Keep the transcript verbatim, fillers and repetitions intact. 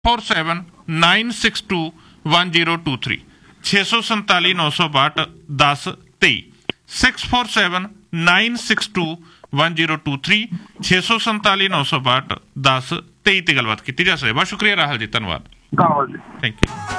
Four seven nine six to one zero to three छे सौ संताली नौ सौ बाहठ दस तेई six four seven nine six to one zero to three छे सौ संताली नौ सौ बाहठ दस तेई ते गलबात की जा सकती है। बहुत शुक्रिया राहुल जी, धन्यवाद, ਧੰਨਵਾਦ ਜੀ। Thank you.